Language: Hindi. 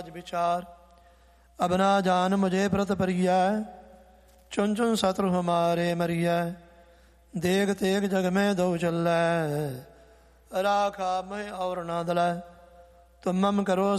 विचार अब ना जान मुझे व्रत परिया, चुन चुन शत्रु हमारे मरिया। देख तेग जग में दो चल, राखा मैं और ना दल। तुम मम करो